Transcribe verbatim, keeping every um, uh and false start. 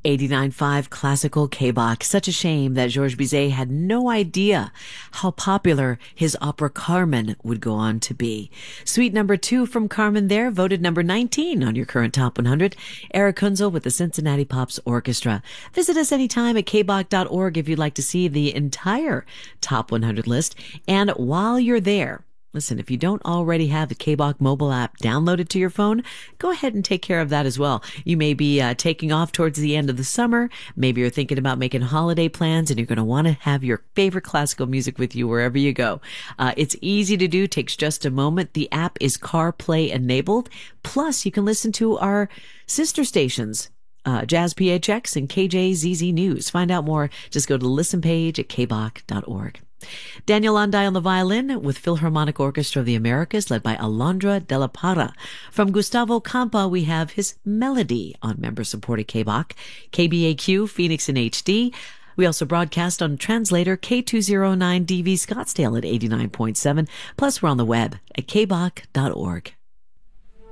eighty-nine point five Classical K-Bach. Such a shame that Georges Bizet had no idea how popular his opera Carmen would go on to be. Suite number two from Carmen there, voted number nineteen on your current Top one hundred. Eric Kunzel with the Cincinnati Pops Orchestra. Visit us anytime at k bach dot org if you'd like to see the entire Top one hundred list. And while you're there, listen, if you don't already have the K-Bach mobile app downloaded to your phone, go ahead and take care of that as well. You may be uh, taking off towards the end of the summer. Maybe you're thinking about making holiday plans and you're going to want to have your favorite classical music with you wherever you go. Uh, it's easy to do, takes just a moment. The app is CarPlay enabled. Plus, you can listen to our sister stations, uh, Jazz P H X and K J Z Z News. Find out more. Just go to the listen page at k bach dot org. Daniel Landai on the violin with Philharmonic Orchestra of the Americas led by Alondra de la Parra. From Gustavo Campa, we have his Melody on member-supported K-Bach. K B A Q, Phoenix in H D. We also broadcast on translator K two oh nine D V Scottsdale at eighty-nine point seven. Plus, we're on the web at k bach dot org.